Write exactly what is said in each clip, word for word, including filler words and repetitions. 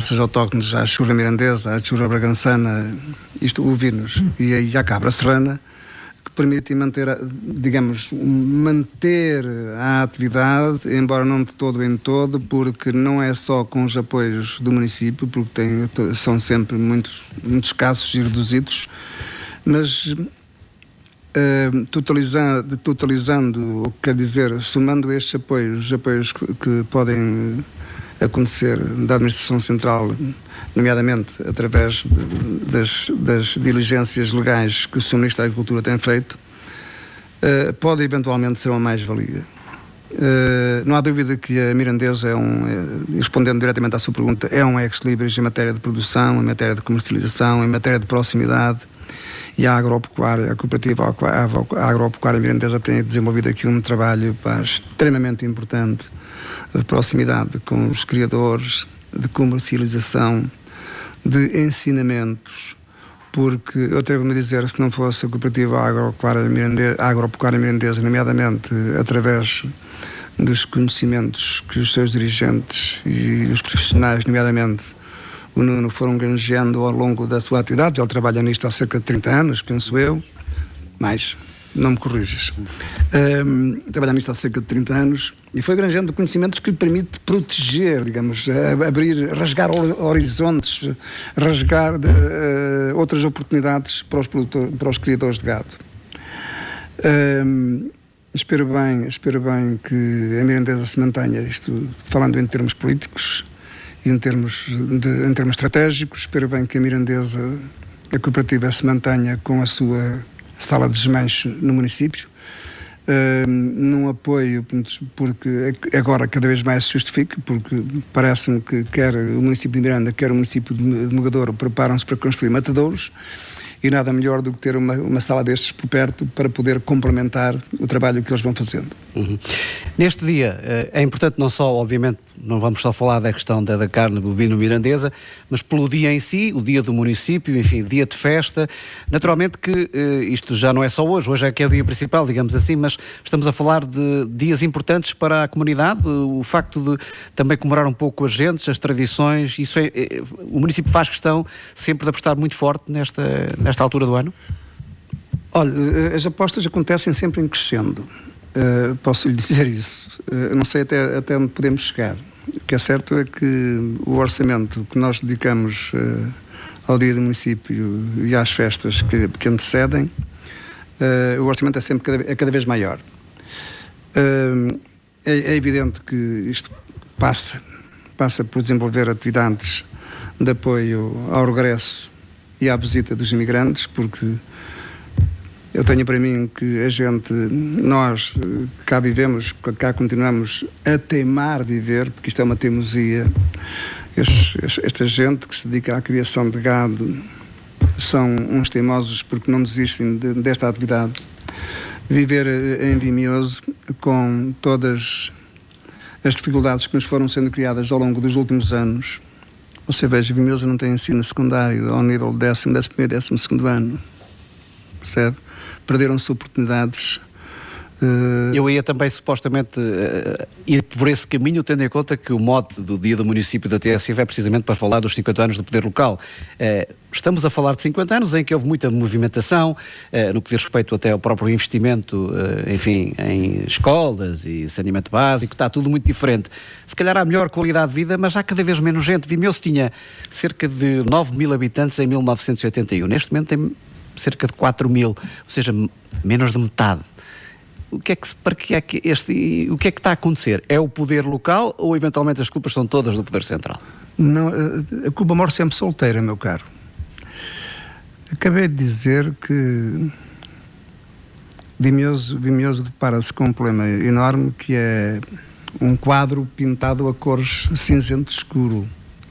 raças autóctones, a churra mirandesa, a churra bragançana, isto, ovinos, e a cabra serrana, que permitem manter, digamos, manter a atividade, embora não de todo em todo, porque não é só com os apoios do município, porque tem, são sempre muitos, muitos escassos e reduzidos, mas uh, totalizando, totalizando, o que quer dizer, somando estes apoios, os apoios que, que podem acontecer da Administração Central, nomeadamente através de, das, das diligências legais que o senhor Ministro da Agricultura tem feito, uh, pode eventualmente ser uma mais-valia. Uh, não há dúvida que a Mirandesa é um, é, respondendo diretamente à sua pergunta, é um ex-libris em matéria de produção, em matéria de comercialização, em matéria de proximidade, e a agropecuária, a cooperativa a agropecuária mirandesa tem desenvolvido aqui um trabalho pá, extremamente importante de proximidade com os criadores, de comercialização, de ensinamentos, porque eu atrevo-me a dizer, se não fosse a cooperativa agropecuária mirandesa, agropecuária mirandesa, nomeadamente através dos conhecimentos que os seus dirigentes e os profissionais, nomeadamente o Nuno, foram granjeando ao longo da sua atividade, ele trabalha nisto há cerca de trinta anos, penso eu, mais, não me corrijas, um, trabalha nisto há cerca de trinta anos, e foi granjeando conhecimentos que lhe permite proteger, digamos, abrir, rasgar horizontes, rasgar de, uh, outras oportunidades para os, para os criadores de gado. Um, espero bem, espero bem que a Mirandesa se mantenha, isto falando em termos políticos e em termos, de, em termos estratégicos, espero bem que a Mirandesa, a cooperativa, se mantenha com a sua sala de desmanche no município, Uh, num apoio, porque agora cada vez mais se justifica, porque parece-me que quer o município de Miranda, quer o município de Mogadouro preparam-se para construir matadouros, e nada melhor do que ter uma, uma sala destes por perto para poder complementar o trabalho que eles vão fazendo. Uhum. Neste dia é importante não só, obviamente, não vamos só falar da questão da, da carne bovino mirandesa, mas pelo dia em si, o dia do município, enfim, dia de festa. Naturalmente que eh, isto já não é só hoje, hoje é que é o dia principal, digamos assim, mas estamos a falar de dias importantes para a comunidade, o facto de também comemorar um pouco as gentes, as tradições, isso é, é, o município faz questão sempre de apostar muito forte nesta, nesta altura do ano? Olha, as apostas acontecem sempre em crescendo, uh, posso lhe dizer isso, uh, não sei até, até onde podemos chegar. O que é certo é que o orçamento que nós dedicamos uh, ao dia do município e às festas que, que antecedem, uh, o orçamento é sempre cada, é cada vez maior. Uh, é, é evidente que isto passa, passa por desenvolver atividades de apoio ao regresso e à visita dos imigrantes, porque eu tenho para mim que a gente, nós cá vivemos, cá continuamos a teimar viver, porque isto é uma teimosia. Estes, esta gente que se dedica à criação de gado são uns teimosos porque não desistem de, desta atividade. Viver em Vimioso com todas as dificuldades que nos foram sendo criadas ao longo dos últimos anos. Você veja, Vimioso não tem ensino secundário ao nível décimo, décimo primeiro, décimo segundo ano. Percebe? Perderam-se oportunidades. Uh... Eu ia também supostamente uh, ir por esse caminho, tendo em conta que o mote do dia do município da T S F é precisamente para falar dos cinquenta anos do poder local. Uh, estamos a falar de cinquenta anos em que houve muita movimentação, uh, no que diz respeito até ao próprio investimento, uh, enfim, em escolas e saneamento básico, está tudo muito diferente. Se calhar há melhor qualidade de vida, mas há cada vez menos gente. Vimeu-se tinha cerca de nove mil habitantes em mil novecentos e oitenta e um. Neste momento tem cerca de quatro mil, ou seja, menos de metade. O que é que, para que é que este, o que é que está a acontecer? É o poder local ou eventualmente as culpas são todas do poder central? Não, a culpa morre sempre solteira, meu caro. Acabei de dizer que Vimioso, Vimioso depara-se com um problema enorme, que é um quadro pintado a cores cinzento escuro.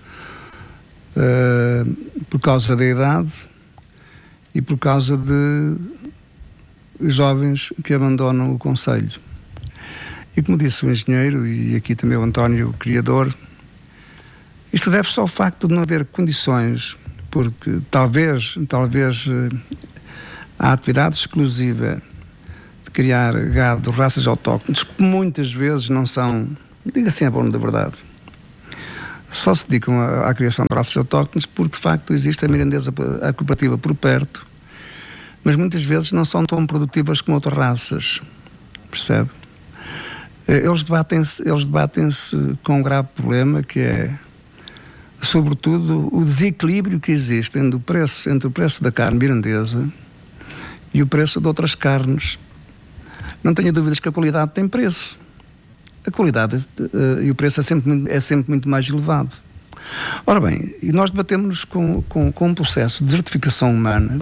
Uh, por causa da idade e por causa de jovens que abandonam o concelho. E como disse o engenheiro, e aqui também o António, o criador, isto deve-se ao facto de não haver condições, porque talvez, talvez a atividade exclusiva de criar gado, raças autóctones, que muitas vezes não são, diga sempre a nome da verdade, só se dedicam à, à criação de raças autóctones porque, de facto, existe a mirandesa, a cooperativa por perto, mas muitas vezes não são tão produtivas como outras raças, percebe? Eles debatem-se, eles debatem-se com um grave problema, que é, sobretudo, o desequilíbrio que existe entre o preço, entre o preço da carne mirandesa e o preço de outras carnes. Não tenho dúvidas que a qualidade tem preço. A qualidade uh, e o preço é sempre, é sempre muito mais elevado. Ora bem, e nós debatemos com, com, com um processo de desertificação humana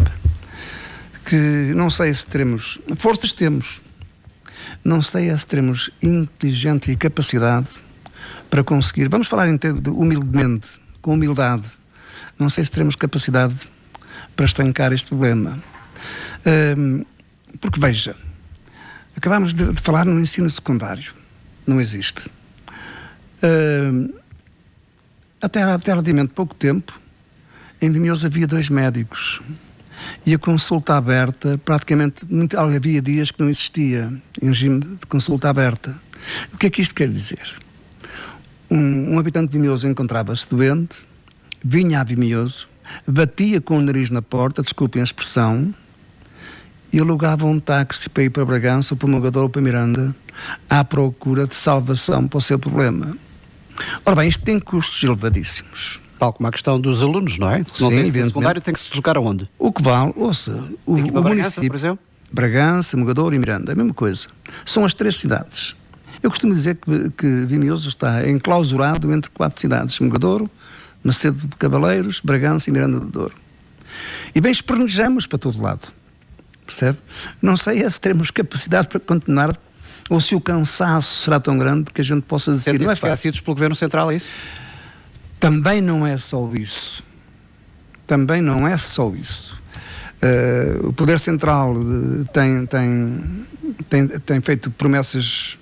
que não sei se teremos... Forças temos. Não sei se teremos inteligência e capacidade para conseguir... Vamos falar em termos de humildemente, com humildade. Não sei se teremos capacidade para estancar este problema. Um, porque, veja, acabámos de, de falar no ensino secundário. Não existe. Um, até, até relativamente pouco tempo, em Vimioso havia dois médicos. E a consulta aberta, praticamente, muito, havia dias que não existia em regime de consulta aberta. O que é que isto quer dizer? Um, um habitante de Vimioso encontrava-se doente, vinha a Vimioso, batia com o nariz na porta, desculpem a expressão, e alugava um táxi para ir para Bragança, para Mogador ou para Miranda, à procura de salvação para o seu problema. Ora bem, isto tem custos elevadíssimos. Tal como a questão dos alunos, não é? Se não tem ensino secundário, tem que se deslocar aonde? O que vale, ouça, o, tem que ir para o Bragança, município, por exemplo? Bragança, Mogador e Miranda, a mesma coisa. São as três cidades. Eu costumo dizer que, que Vimioso está enclausurado entre quatro cidades: Mogador, Macedo de Cavaleiros, Bragança e Miranda do Douro. E bem, espernejamos para todo lado. Percebe? Não sei é se teremos capacidade para continuar ou se o cansaço será tão grande que a gente possa dizer... Não é fácil pelo Governo Central, é isso? Também não é só isso. Também não é só isso. Uh, o Poder Central uh, tem, tem, tem, tem feito promessas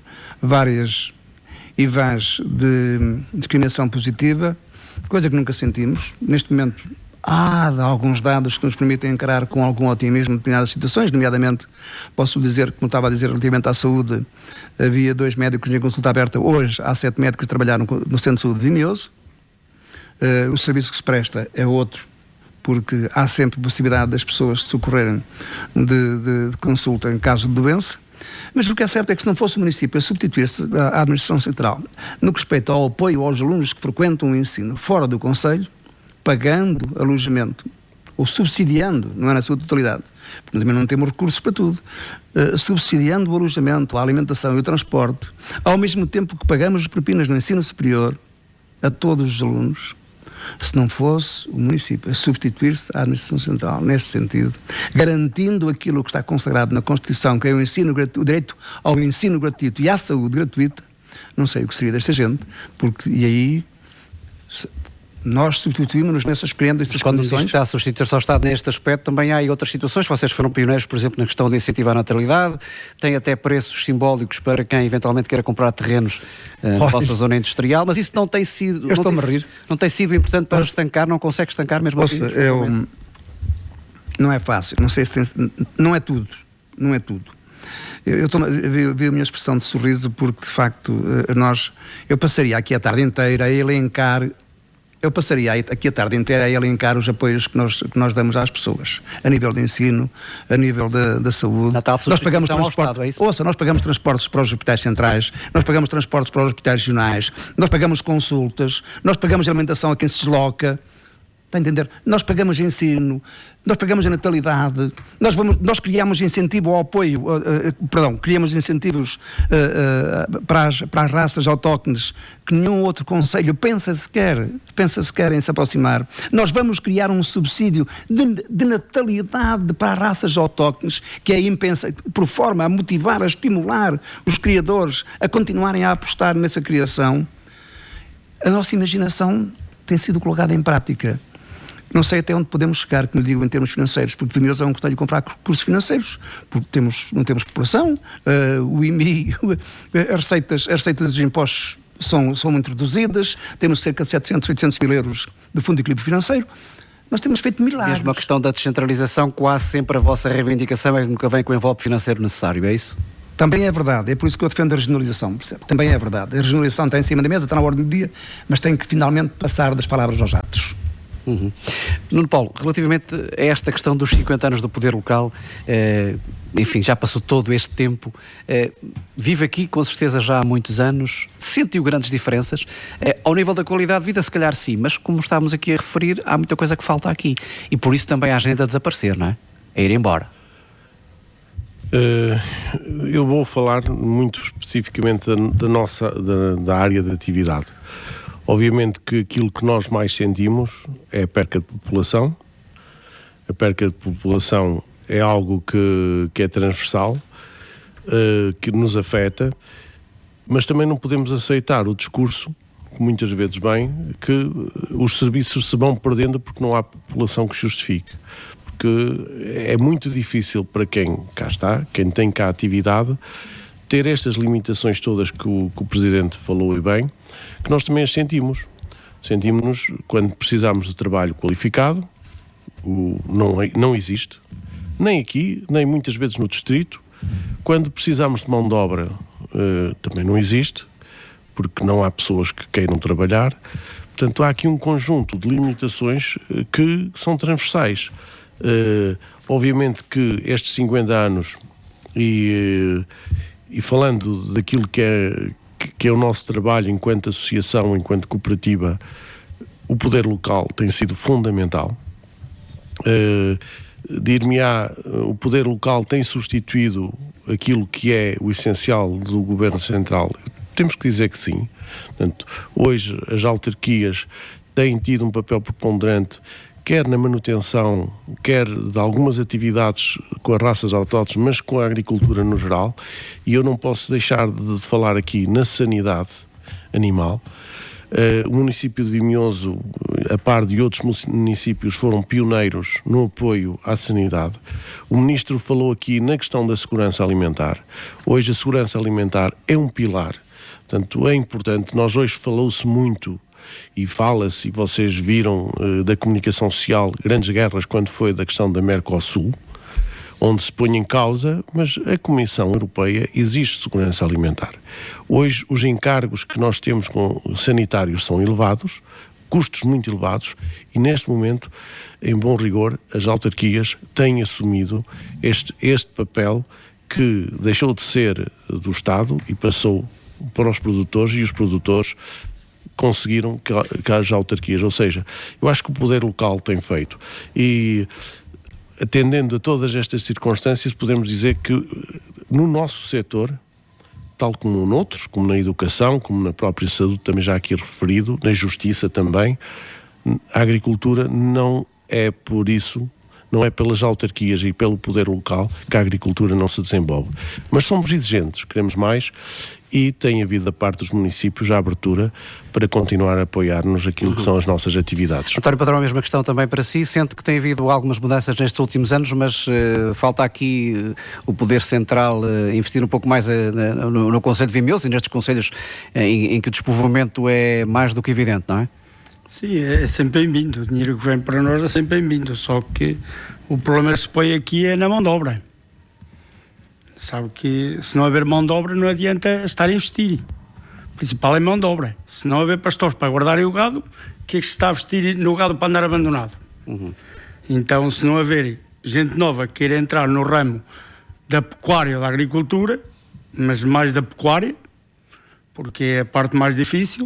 várias e vãs de discriminação positiva, coisa que nunca sentimos. Neste momento há alguns dados que nos permitem encarar com algum otimismo determinadas situações, nomeadamente, posso dizer, como estava a dizer relativamente à saúde, havia dois médicos em consulta aberta, hoje há sete médicos que trabalharam no Centro de Saúde de Vimioso. Uh, o serviço que se presta é outro, porque há sempre possibilidade das pessoas socorrerem de, de, de consulta em caso de doença. Mas o que é certo é que se não fosse o município a substituir-se à administração central no que respeita ao apoio aos alunos que frequentam o ensino fora do concelho, pagando alojamento, ou subsidiando, não é na sua totalidade, porque também não temos recursos para tudo, uh, subsidiando o alojamento, a alimentação e o transporte, ao mesmo tempo que pagamos as propinas no ensino superior a todos os alunos, se não fosse o município a substituir-se à administração central, nesse sentido, garantindo aquilo que está consagrado na Constituição, que é o, ensino, o direito ao ensino gratuito e à saúde gratuita, não sei o que seria desta gente, porque, e aí... nós substituímos-nos nessas criando estas quando condições. Quando está a substituir-se ao Estado neste aspecto, também há aí outras situações. Vocês foram pioneiros, por exemplo, na questão de incentivar a natalidade, tem até preços simbólicos para quem eventualmente queira comprar terrenos uh, na vossa zona industrial, mas isso não tem sido, eu não tem, a rir. não tem sido importante para Ouça, estancar, não consegue estancar mesmo assim. Eu, não é fácil, não sei se tem, não é tudo, não é tudo. Eu, eu, tô, eu vi a minha expressão de sorriso porque, de facto, nós, eu passaria aqui a tarde inteira a elencar Eu passaria aqui a tarde inteira a elencar os apoios que nós, que nós damos às pessoas, a nível de ensino, a nível da, da saúde. Nós pagamos transporte, Estado, é isso? Ouça, nós pagamos transportes para os hospitais centrais, nós pagamos transportes para os hospitais regionais, nós pagamos consultas, nós pagamos alimentação a quem se desloca. Está a entender? Nós pagamos ensino, nós pagamos a natalidade, nós, vamos, nós criamos incentivo ao apoio, uh, uh, perdão, criamos incentivos uh, uh, para, as, para as raças autóctones que nenhum outro concelho pensa sequer, pensa sequer em se aproximar. Nós vamos criar um subsídio de, de natalidade para as raças autóctones, que é impensa, por forma a motivar, a estimular os criadores a continuarem a apostar nessa criação. A nossa imaginação tem sido colocada em prática. Não sei até onde podemos chegar, como digo, em termos financeiros, porque Vimioso é um concelho de comprar recursos financeiros, porque temos, não temos população, uh, o I M I, as receitas, as receitas dos impostos são, são muito reduzidas, temos cerca de setecentos, oitocentos mil euros de fundo de equilíbrio financeiro. Nós temos feito milagres. Mesmo a questão da descentralização, quase sempre a vossa reivindicação é que nunca vem com o envelope financeiro necessário, é isso? Também é verdade, é por isso que eu defendo a regionalização, percebe? Também é verdade. A regionalização está em cima da mesa, está na ordem do dia, mas tem que finalmente passar das palavras aos atos. Uhum. Nuno Paulo, relativamente a esta questão dos cinquenta anos do poder local, eh, enfim, já passou todo este tempo, eh, vive aqui com certeza já há muitos anos, sentiu grandes diferenças, eh, ao nível da qualidade de vida se calhar sim, mas como estávamos aqui a referir, há muita coisa que falta aqui, e por isso também há gente a desaparecer, não é? A ir embora. Uh, eu vou falar muito especificamente da, da nossa da, da área de atividade. Obviamente que aquilo que nós mais sentimos é a perca de população. A perca de população é algo que, que é transversal, uh, que nos afeta, mas também não podemos aceitar o discurso, que muitas vezes vem, que os serviços se vão perdendo porque não há população que justifique. Porque é muito difícil para quem cá está, quem tem cá atividade, ter estas limitações todas que o, que o Presidente falou e bem, que nós também as sentimos. Sentimos-nos quando precisamos de trabalho qualificado, o, não, não existe, nem aqui, nem muitas vezes no Distrito. Quando precisamos de mão de obra, uh, também não existe, porque não há pessoas que queiram trabalhar. Portanto, há aqui um conjunto de limitações uh, que são transversais. Uh, obviamente que estes cinquenta anos e, uh, e falando daquilo que é, que é o nosso trabalho enquanto associação, enquanto cooperativa, o poder local tem sido fundamental. Uh, dir-me-á, o poder local tem substituído aquilo que é o essencial do Governo Central? Temos que dizer que sim. Portanto, hoje as autarquias têm tido um papel preponderante, quer na manutenção, quer de algumas atividades com as raças autóctones, mas com a agricultura no geral, e eu não posso deixar de falar aqui na sanidade animal. Uh, o município de Vimioso, a par de outros municípios, foram pioneiros no apoio à sanidade. O Ministro falou aqui na questão da segurança alimentar. Hoje a segurança alimentar é um pilar, portanto é importante. Nós hoje falou-se muito e fala-se, e vocês viram uh, da comunicação social, grandes guerras quando foi da questão da Mercosul, onde se põe em causa, mas a Comissão Europeia exige segurança alimentar. Hoje os encargos que nós temos com sanitários são elevados, custos muito elevados, e neste momento, em bom rigor, as autarquias têm assumido este, este papel que deixou de ser do Estado e passou para os produtores, e os produtores conseguiram que, que haja autarquias. Ou seja, eu acho que o poder local tem feito. E atendendo a todas estas circunstâncias, podemos dizer que no nosso setor, tal como noutros, como na educação, como na própria saúde, também já aqui referido, na justiça também, a agricultura não é por isso, não é pelas autarquias e pelo poder local que a agricultura não se desenvolve. Mas somos exigentes, queremos mais, e tem havido da parte dos municípios a abertura para continuar a apoiar-nos aquilo que são as nossas atividades. António Padrão, a mesma questão também para si. Sente que tem havido algumas mudanças nestes últimos anos, mas uh, falta aqui uh, o Poder Central uh, investir um pouco mais uh, no, no Conselho de Vimioso e nestes conselhos uh, em, em que o despovoamento é mais do que evidente, não é? Sim, é sempre bem-vindo. O dinheiro que vem para nós é sempre bem-vindo, só que o problema que se põe aqui é na mão de obra. Sabe que se não haver mão de obra não adianta estar a investir. O principal é mão de obra. Se não haver pastores para guardarem o gado, o que é que se está a vestir no gado para andar abandonado? Uhum. Então, se não haver gente nova que queira entrar no ramo da pecuária ou da agricultura, mas mais da pecuária, porque é a parte mais difícil,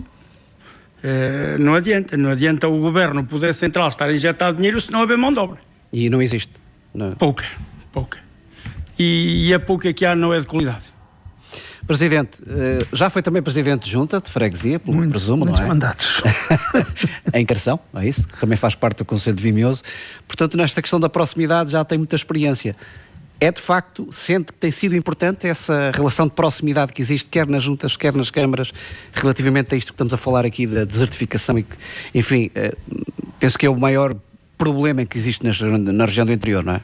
eh, não adianta. Não adianta o governo, o poder central, estar a injetar dinheiro se não haver mão de obra. E não existe? Não. Pouca, pouca. E, e a pouca que há não é de qualidade. Presidente, já foi também Presidente de Junta de Freguesia, pelo Muito, presumo, não é? Muitos mandatos. Em Carção, é isso? Que também faz parte do Conselho de Vimioso. Portanto, nesta questão da proximidade já tem muita experiência. É de facto, sente que tem sido importante essa relação de proximidade que existe, quer nas juntas, quer nas câmaras, relativamente a isto que estamos a falar aqui da desertificação e que, enfim, penso que é o maior problema que existe nas, na região do interior, não é?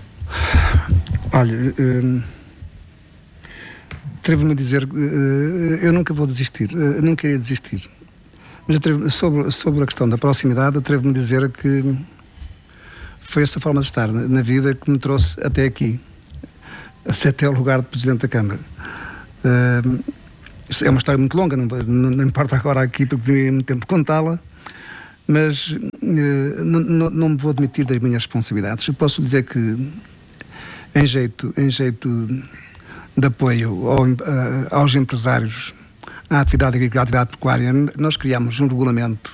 Olha, hum, atrevo-me a dizer, hum, eu nunca vou desistir, eu não queria desistir, mas atrevo, sobre, sobre a questão da proximidade, atrevo-me a dizer que foi esta forma de estar na, na vida que me trouxe até aqui. até ao lugar de Presidente da Câmara. Uh, é uma história muito longa, não, não, não importa agora aqui porque tenho muito tempo contá-la, mas uh, não, não, não me vou admitir das minhas responsabilidades. Eu posso dizer que, em jeito, em jeito de apoio ao, uh, aos empresários à atividade agrícola, à atividade pecuária, nós criámos um regulamento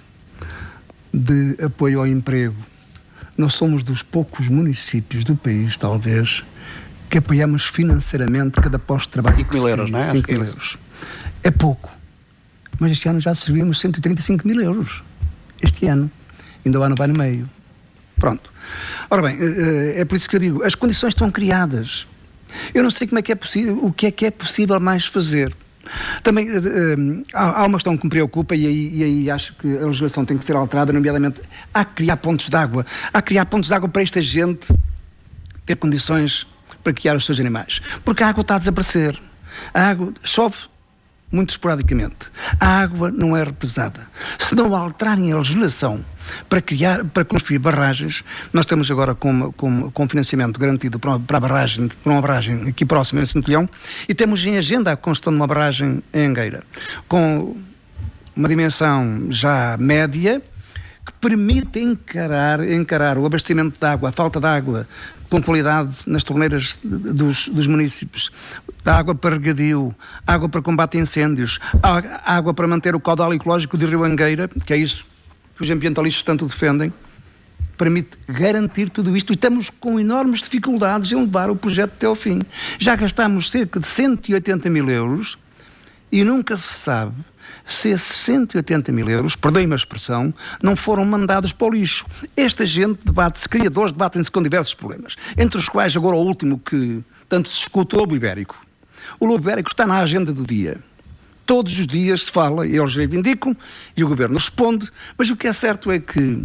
de apoio ao emprego. Nós somos dos poucos municípios do país, talvez, que apoiamos financeiramente cada posto de trabalho. cinco mil euros, não é? cinco mil euros. É pouco. Mas este ano já servimos cento e trinta e cinco mil euros. Este ano. Ainda o ano vai no meio. Pronto. Ora bem, é por isso que eu digo, as condições estão criadas. Eu não sei como é que é possível, o que é que é possível mais fazer. Também uh, uh, há, há uma questão que me preocupa e aí, e aí acho que a legislação tem que ser alterada, nomeadamente há que criar pontos de água. Há que criar pontos de água para esta gente ter condições para criar os seus animais. Porque a água está a desaparecer. A água chove muito esporadicamente. A água não é represada. Se não alterarem a legislação para criar, para construir barragens, nós estamos agora com, com, com financiamento garantido para, para a barragem, para uma barragem aqui próxima em Centilhão, e temos em agenda a construção de uma barragem em Angueira, com uma dimensão já média, que permite encarar, encarar o abastecimento de água, a falta de água com qualidade nas torneiras dos, dos municípios, água para regadio, água para combate a incêndios, água para manter o caudal ecológico do Rio Angueira, que é isso que os ambientalistas tanto defendem, permite garantir tudo isto, e estamos com enormes dificuldades em levar o projeto até ao fim. Já gastámos cerca de cento e oitenta mil euros e nunca se sabe se esses cento e oitenta mil euros, perdoem-me a expressão, não foram mandados para o lixo. Esta gente debate-se, criadores debatem-se com diversos problemas, entre os quais agora o último que tanto se escuta, o lobo ibérico. O lobo ibérico está na agenda do dia. Todos os dias se fala, e eles reivindicam, e o governo responde, mas o que é certo é que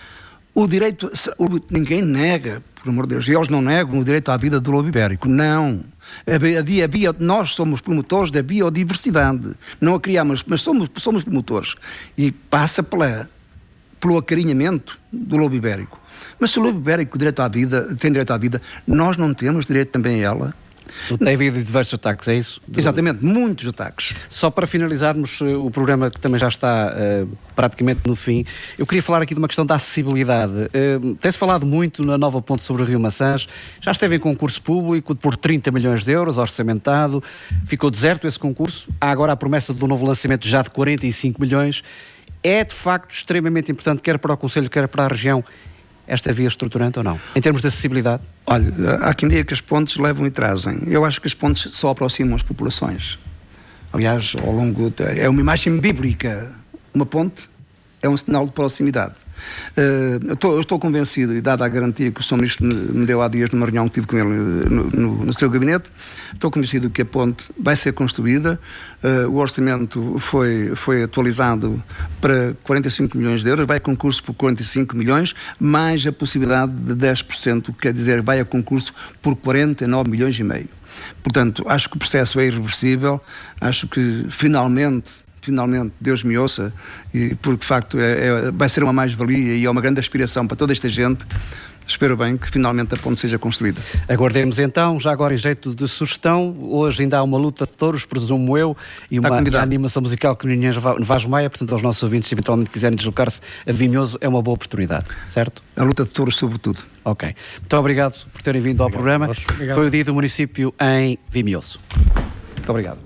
o direito, ninguém nega, por amor de Deus, eles não negam o direito à vida do lobo ibérico, não. A bio, a bio, nós somos promotores da biodiversidade, não a criamos, mas somos, somos promotores, e passa pela, pelo acarinhamento do lobo ibérico. Mas se o lobo ibérico direito à vida, tem direito à vida, nós não temos direito também a ela? Tem havido diversos ataques, é isso? Do... Exatamente, muitos ataques. Só para finalizarmos uh, o programa, que também já está uh, praticamente no fim, eu queria falar aqui de uma questão da acessibilidade. Uh, tem-se falado muito na nova ponte sobre o Rio Maçãs, já esteve em concurso público por trinta milhões de euros, orçamentado, ficou deserto esse concurso, há agora a promessa de um novo lançamento já de quarenta e cinco milhões. É de facto extremamente importante, quer para o Conselho, quer para a região, esta via estruturante ou não? Em termos de acessibilidade? Olha, há quem diga que as pontes levam e trazem. Eu acho que as pontes só aproximam as populações. Aliás, ao longo... De, é uma imagem bíblica. Uma ponte é um sinal de proximidade. Uh, eu, estou, eu estou convencido, e dada a garantia que o senhor Ministro me, me deu há dias numa reunião que tive com ele no, no, no seu gabinete, estou convencido que a ponte vai ser construída. Uh, o orçamento foi, foi atualizado para quarenta e cinco milhões de euros, vai a concurso por quarenta e cinco milhões, mais a possibilidade de dez por cento, quer dizer, vai a concurso por quarenta e nove milhões e meio. Portanto, acho que o processo é irreversível, acho que finalmente... finalmente Deus me ouça, e, porque de facto é, é, vai ser uma mais-valia e é uma grande aspiração para toda esta gente. Espero bem que finalmente a ponte seja construída. Aguardemos então, já agora em jeito de sugestão, hoje ainda há uma luta de touros, presumo eu, e uma, uma animação musical que no Vaz Maia, portanto aos nossos ouvintes, se eventualmente quiserem deslocar-se a Vimioso, é uma boa oportunidade, certo? A luta de touros sobretudo. Ok. Muito obrigado por terem vindo ao obrigado, programa. Obrigado. Foi o dia do município em Vimioso. Muito obrigado.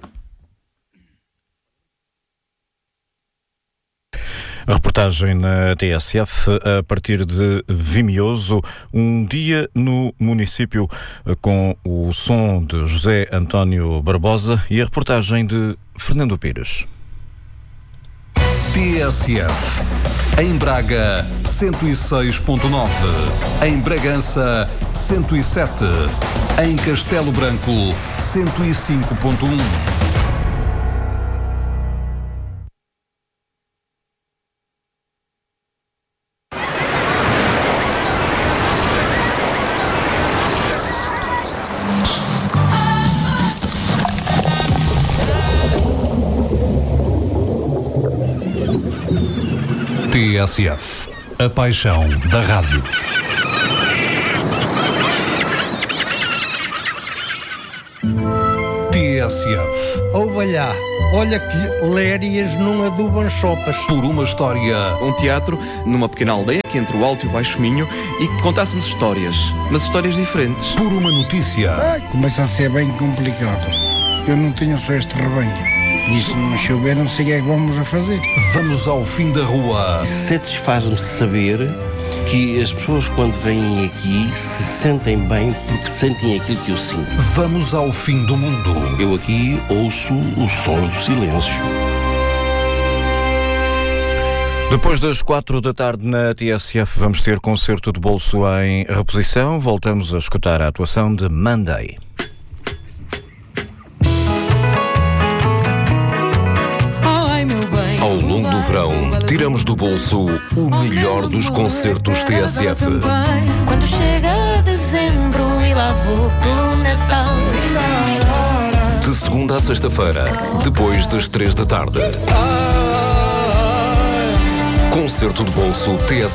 A reportagem na T S F a partir de Vimioso, um dia no município, com o som de José António Barbosa e a reportagem de Fernando Pires. T S F. Em Braga, cento e seis ponto nove. Em Bragança, cento e sete. Em Castelo Branco, cento e cinco ponto um. T S F, a paixão da rádio. S F. Ouvalhá, olha que lérias não adubam sopas. Por uma história. Um teatro numa pequena aldeia, aqui entre o Alto e o Baixo Minho, e que contássemos histórias, mas histórias diferentes. Por uma notícia. Começa a ser bem complicado. Eu não tenho só este rebanho. E se não chover, não sei o que é que vamos a fazer. Vamos ao fim da rua. Satisfaz-me saber que as pessoas, quando vêm aqui, se sentem bem porque sentem aquilo que eu sinto. Vamos ao fim do mundo. Eu aqui ouço os sons do silêncio. Depois das quatro da tarde na T S F vamos ter concerto de bolso em reposição. Voltamos a escutar a atuação de Monday. Ao longo do verão, tiramos do bolso o melhor dos concertos T S F. Quando chega dezembro e lá vou pelo Natal. De segunda a sexta-feira, depois das três da tarde. Concerto de bolso T S F.